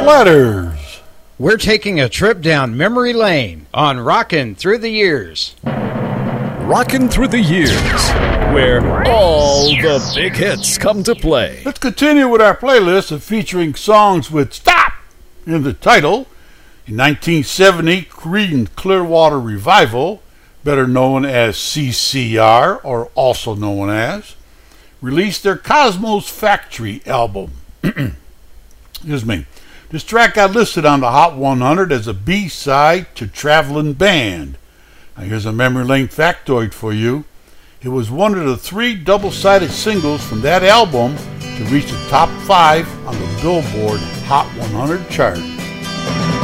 Letters. We're taking a trip down memory lane on Rockin' Through the Years. Rockin' Through the Years, where all the big hits come to play. Let's continue with our playlist of featuring songs with "Stop" in the title. In 1970, Creedence Clearwater Revival, better known as CCR, or also known as, released their Cosmos Factory album. Excuse me. This track got listed on the Hot 100 as a B-side to Traveling Band. Now here's a memory lane factoid for you. It was one of the 3 double-sided singles from that album to reach the top 5 on the Billboard Hot 100 chart.